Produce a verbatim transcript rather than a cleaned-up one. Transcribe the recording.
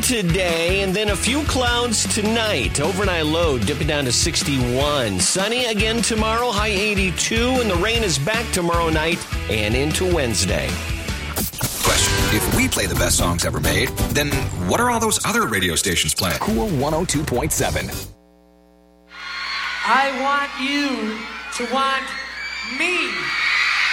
today, and then a few clouds tonight. Overnight low dipping down to sixty-one. Sunny again tomorrow, high eighty-two, and the rain is back tomorrow night and into Wednesday. Question. If we play the best songs ever made, then what are all those other radio stations playing? Cool one oh two point seven. I want you to want me.